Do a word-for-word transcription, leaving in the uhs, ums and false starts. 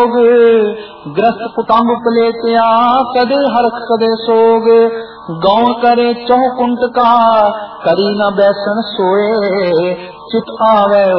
जोग। ग्रस्त कुटुंब पलेटिया कदे हरख कदे सोग। गौण करे चौकुंट का करी न बैसन सोए। चित आवे